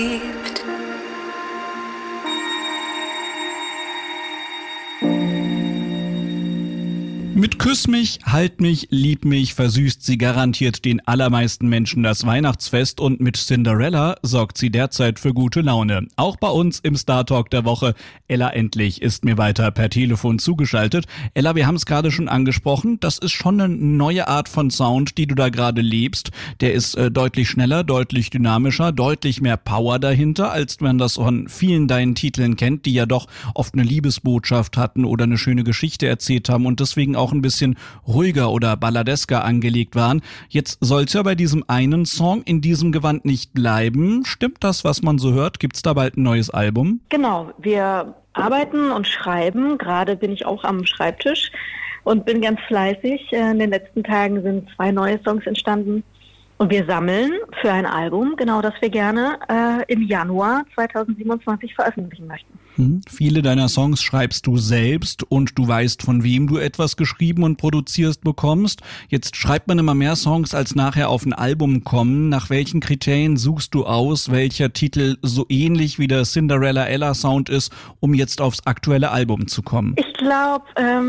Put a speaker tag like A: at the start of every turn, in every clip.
A: Mit Küss mich, halt mich, lieb mich versüßt sie garantiert den allermeisten Menschen das Weihnachtsfest und mit Cinderella sorgt sie derzeit für gute Laune. Auch bei uns im Star Talk der Woche. Ella Endlich ist mir weiter per Telefon zugeschaltet. Ella, wir haben es gerade schon angesprochen, das ist schon eine neue Art von Sound, die du da gerade lebst. Der ist deutlich schneller, deutlich dynamischer, deutlich mehr Power dahinter, als man das von vielen deinen Titeln kennt, die ja doch oft eine Liebesbotschaft hatten oder eine schöne Geschichte erzählt haben und deswegen auch ein bisschen ruhiger oder balladesker angelegt waren. Jetzt soll es ja bei diesem einen Song in diesem Gewand nicht bleiben. Stimmt das, was man so hört? Gibt's da bald ein neues Album?
B: Genau, wir arbeiten und schreiben. Gerade bin ich auch am Schreibtisch und bin ganz fleißig. In den letzten Tagen sind 2 neue Songs entstanden. Und wir sammeln für ein Album, genau das wir gerne im Januar 2027 veröffentlichen möchten.
A: Viele deiner Songs schreibst du selbst und du weißt, von wem du etwas geschrieben und produzierst bekommst. Jetzt schreibt man immer mehr Songs, als nachher auf ein Album kommen. Nach welchen Kriterien suchst du aus, welcher Titel so ähnlich wie der Cinderella Ella Sound ist, um jetzt aufs aktuelle Album zu kommen?
B: Ich glaube,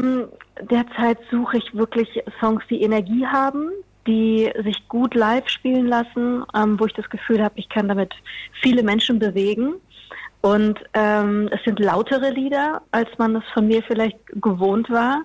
B: derzeit suche ich wirklich Songs, die Energie haben, die sich gut live spielen lassen, wo ich das Gefühl habe, ich kann damit viele Menschen bewegen. Und es sind lautere Lieder, als man das von mir vielleicht gewohnt war.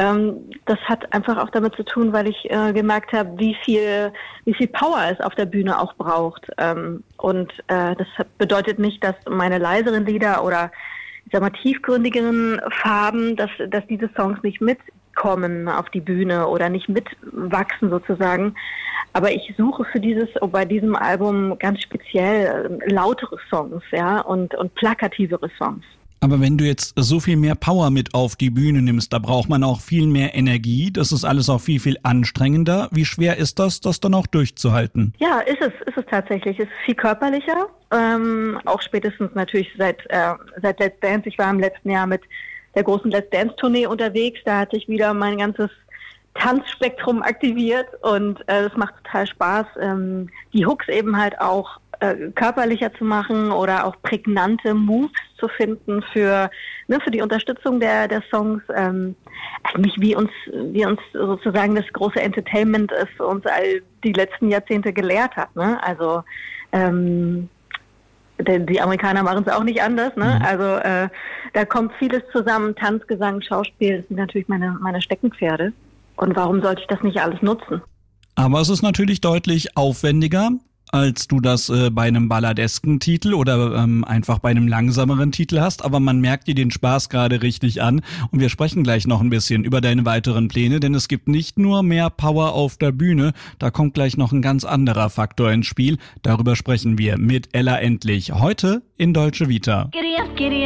B: Das hat einfach auch damit zu tun, weil ich gemerkt habe, wie viel Power es auf der Bühne auch braucht. Und das bedeutet nicht, dass meine leiseren Lieder oder ich sag mal tiefgründigeren Farben, dass diese Songs nicht mitkommen auf die Bühne oder nicht mitwachsen sozusagen. Aber ich suche bei diesem Album ganz speziell lautere Songs, ja, und plakativere Songs.
A: Aber wenn du jetzt so viel mehr Power mit auf die Bühne nimmst, da braucht man auch viel mehr Energie. Das ist alles auch viel, viel anstrengender. Wie schwer ist das dann auch durchzuhalten?
B: Ja, ist es tatsächlich. Es ist viel körperlicher. Auch spätestens natürlich seit Let's Dance. Ich war im letzten Jahr mit der großen Let's Dance Tournee unterwegs. Da hatte ich wieder mein ganzes Tanzspektrum aktiviert und es macht total Spaß, die Hooks eben halt auch körperlicher zu machen oder auch prägnante Moves zu finden für die Unterstützung der Songs. Eigentlich wie uns sozusagen das große Entertainment es uns all die letzten Jahrzehnte gelehrt hat. Ne? Also die Amerikaner machen es auch nicht anders. Ne? Also da kommt vieles zusammen, Tanz, Gesang, Schauspiel, das sind natürlich meine Steckenpferde. Und warum sollte ich das nicht alles nutzen?
A: Aber es ist natürlich deutlich aufwendiger, als du das bei einem balladesken Titel oder einfach bei einem langsameren Titel hast. Aber man merkt dir den Spaß gerade richtig an. Und wir sprechen gleich noch ein bisschen über deine weiteren Pläne, denn es gibt nicht nur mehr Power auf der Bühne, da kommt gleich noch ein ganz anderer Faktor ins Spiel. Darüber sprechen wir mit Ella Endlich heute in Deutsche Vita.
C: Giddy up,